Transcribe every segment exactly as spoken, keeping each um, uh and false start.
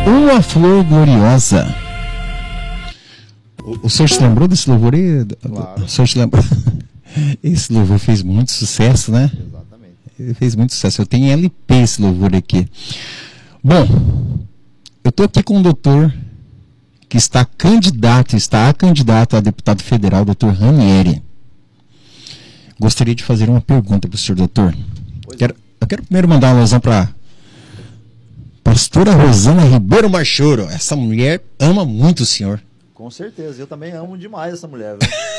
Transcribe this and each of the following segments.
Uma Flor Gloriosa. O, o senhor se lembrou desse louvor aí? Claro. O senhor se lembrou? Esse louvor fez muito sucesso, né? Exatamente. Ele fez muito sucesso. Eu tenho L P esse louvor aqui. Bom, eu estou aqui com um doutor que está candidato, está a candidato a deputado federal, doutor Ranieri. Gostaria de fazer uma pergunta para o senhor, doutor. Quero, eu quero primeiro mandar uma alusão para pastora Rosana Ribeiro Machoro. Essa mulher ama muito o senhor. Com certeza, eu também amo demais essa mulher.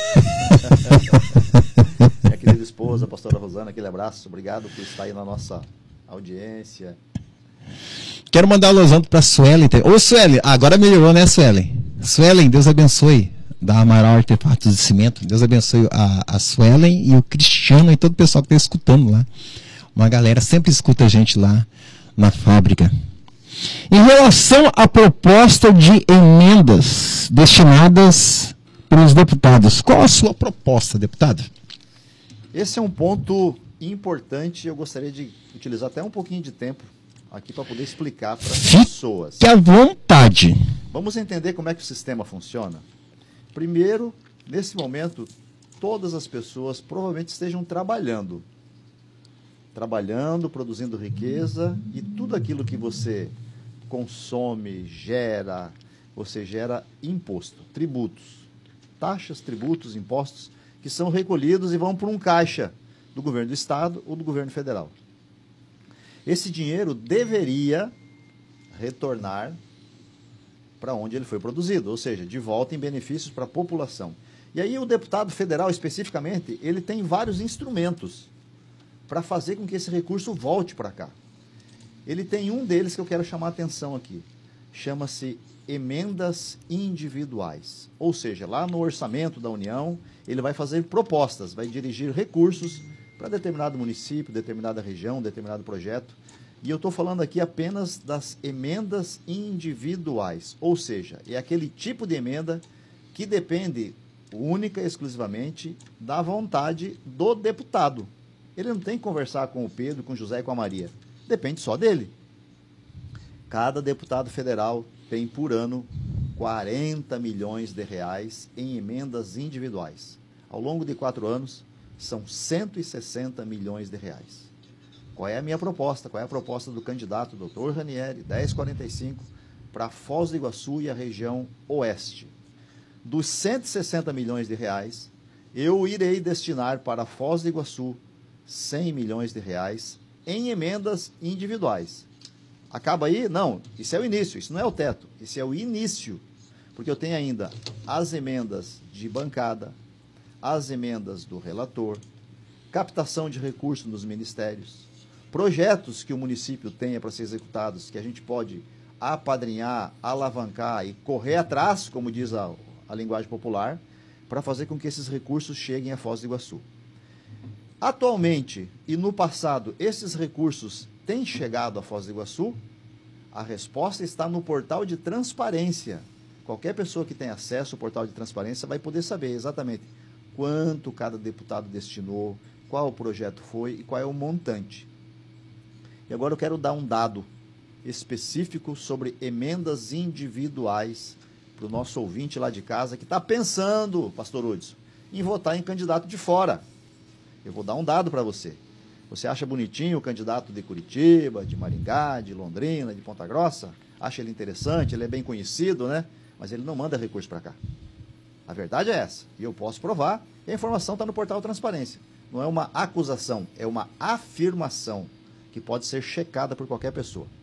Minha querida esposa, a pastora Rosana, aquele abraço. Obrigado por estar aí na nossa audiência. Quero mandar um alusão para a Suelen. Ô Suelen, agora melhorou, né, Suelen? Suelen, Deus abençoe. Da Amaral Artefatos de Cimento. Deus abençoe a, a Suelen e o Cristiano e todo o pessoal que está escutando lá. Uma galera sempre escuta a gente lá na fábrica. Em relação à proposta de emendas destinadas para os deputados, qual a sua proposta, deputado? Esse é um ponto importante. Eu gostaria de utilizar até um pouquinho de tempo aqui para poder explicar para as pessoas. Fique à vontade. Vamos entender como é que o sistema funciona? Primeiro, nesse momento, todas as pessoas provavelmente estejam trabalhando. Trabalhando, produzindo riqueza, e tudo aquilo que você consome, gera, você gera imposto, tributos. Taxas, tributos, impostos, que são recolhidos e vão para um caixa do governo do estado ou do governo federal. Esse dinheiro deveria retornar para onde ele foi produzido, ou seja, de volta em benefícios para a população. E aí o deputado federal, especificamente, ele tem vários instrumentos para fazer com que esse recurso volte para cá. Ele tem um deles que eu quero chamar a atenção aqui. Chama-se emendas individuais. Ou seja, lá no orçamento da União, ele vai fazer propostas, vai dirigir recursos para determinado município, determinada região, determinado projeto. E eu estou falando aqui apenas das emendas individuais, ou seja, é aquele tipo de emenda que depende única e exclusivamente da vontade do deputado. Ele não tem que conversar com o Pedro, com o José e com a Maria. Depende só dele. Cada deputado federal tem por ano quarenta milhões de reais em emendas individuais. Ao longo de quatro anos, são cento e sessenta milhões de reais. Qual é a minha proposta? Qual é a proposta do candidato doutor Ranieri, dez quarenta e cinco, para Foz do Iguaçu e a região oeste? Dos cento e sessenta milhões de reais, eu irei destinar para Foz do Iguaçu cem milhões de reais em emendas individuais. Acaba aí? Não, isso é o início, isso não é o teto, isso é o início. Porque eu tenho ainda as emendas de bancada, as emendas do relator, captação de recursos nos ministérios, projetos que o município tenha para ser executados, que a gente pode apadrinhar, alavancar e correr atrás, como diz a, a linguagem popular, para fazer com que esses recursos cheguem a Foz do Iguaçu. Atualmente e no passado, esses recursos têm chegado a Foz do Iguaçu? A resposta está no portal de transparência. Qualquer pessoa que tenha acesso ao portal de transparência vai poder saber exatamente quanto cada deputado destinou, qual o projeto foi e qual é o montante. E agora eu quero dar um dado específico sobre emendas individuais para o nosso ouvinte lá de casa que está pensando, pastor Hudson, em votar em candidato de fora. Eu vou dar um dado para você. Você acha bonitinho o candidato de Curitiba, de Maringá, de Londrina, de Ponta Grossa? Acha ele interessante, ele é bem conhecido, né? Mas ele não manda recurso para cá. A verdade é essa. E eu posso provar. E a informação está no portal Transparência. Não é uma acusação, é uma afirmação que pode ser checada por qualquer pessoa.